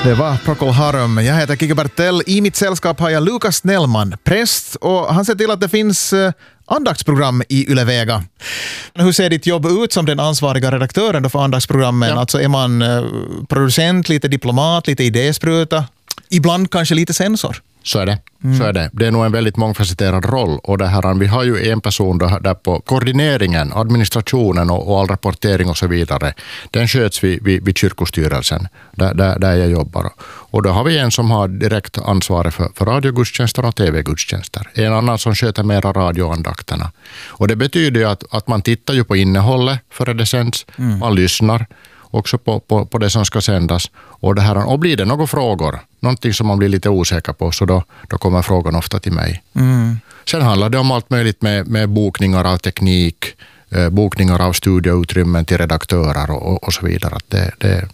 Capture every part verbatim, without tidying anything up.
Det var Procol Harum. Jag heter Kike Bartell. I mitt sällskap har jag Lukas Snellman, präst, och han ser till att det finns andaktsprogram i Yle Vega. Hur ser ditt jobb ut som den ansvariga redaktören då för andaktsprogrammen? Ja. Alltså är man producent, lite diplomat, lite idéspruta, ibland kanske lite sensor? Så är det. Mm. Så är det. Det är nog en väldigt mångfacetterad roll. Och det här, vi har ju en person då, där på koordineringen, administrationen och, och all rapportering och så vidare. Den sköts vid, vid, vid kyrkostyrelsen där, där, där jag jobbar. Och då har vi en som har direkt ansvar för, för radiogudstjänster och tv-gudstjänster. En annan som sköter mera radioandakterna. Och det betyder ju att, att man tittar ju på innehållet före det sänds. Mm. Man lyssnar också på, på, på det som ska sändas. Och, det här, och blir det några frågor, någonting som man blir lite osäker på, så då, då kommer frågan ofta till mig. Mm. Sen handlar det om allt möjligt med, med bokningar av teknik, eh, bokningar av studioutrymmen till redaktörer och, och, och så vidare. Det, det,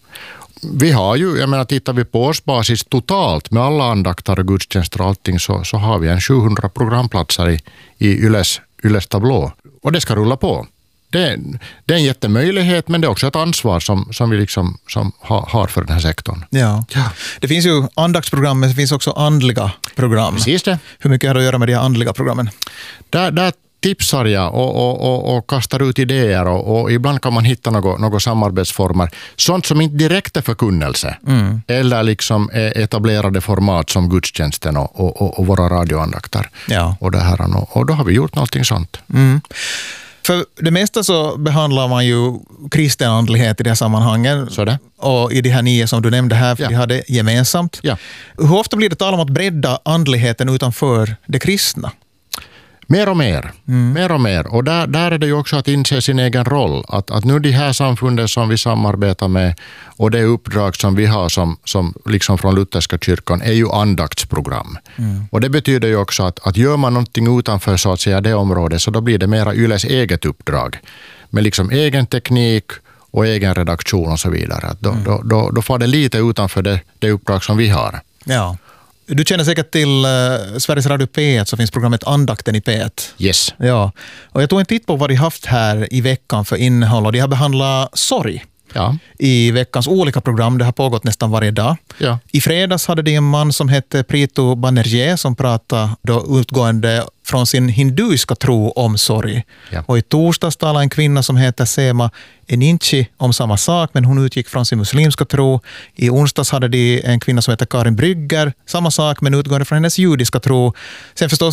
vi har ju, jag menar, tittar vi på årsbasis totalt med alla andakter och gudstjänster och allting, så, så har vi en sjuhundra programplatser i, i Yles, Yles tablå. Och det ska rulla på. Det, det är en jättemöjlighet, men det är också ett ansvar som, som vi liksom, som ha, har för den här sektorn. Ja. Ja. Det finns ju andaktsprogram, men det finns också andliga program. Precis det. Hur mycket har det att göra med de här andliga programmen? Där, där tipsar jag och, och, och, och kastar ut idéer och, och ibland kan man hitta något, något samarbetsformer. Sånt som inte direkt är förkunnelse mm. eller liksom är etablerade format som gudstjänsten och, och, och våra radioandakter. Ja. Och, det här, och, och då har vi gjort någonting sånt. Mm. För det mesta så behandlar man ju kristen andlighet i det här sammanhangen. Så det. Och i de här nio som du nämnde här, för ja. de har det gemensamt. Ja. Hur ofta blir det tal om att bredda andligheten utanför det kristna? Mer och mer. Mm. Mer och mer. Och där, där är det ju också att inse sin egen roll. Att, att nu de här samfunden som vi samarbetar med och det uppdrag som vi har som, som liksom från Lutherska kyrkan är ju andaktsprogram. Mm. Och det betyder ju också att, att gör man någonting utanför så att säga det området, så då blir det mera Yles eget uppdrag. Med liksom egen teknik och egen redaktion och så vidare. Att då, mm. då, då, då får det lite utanför det, det uppdrag som vi har. Ja. Du känner säkert till uh, Sveriges Radio P ett, så finns programmet Andakten i P ett. Yes. Ja. Och jag tog en titt på vad de haft här i veckan för innehåll, och de har behandlat sorg. Ja. I veckans olika program. Det har pågått nästan varje dag. Ja. I fredags hade de en man som hette Prito Banerjee som pratade då utgående från sin hinduiska tro om sorg. Ja. Och i torsdags talade en kvinna som heter Sema Eninchi om samma sak, men hon utgick från sin muslimska tro. I onsdags hade de en kvinna som heter Karin Brygger, samma sak, men utgående från hennes judiska tro. Sen förstås